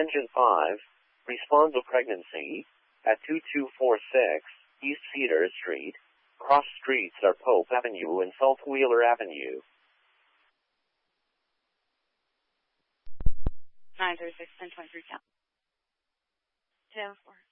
Engine 5, Responso Pregnancy, at 2246 East Cedar Street. Cross streets are Pope Avenue and South Wheeler Avenue. 936 1023 count. 204.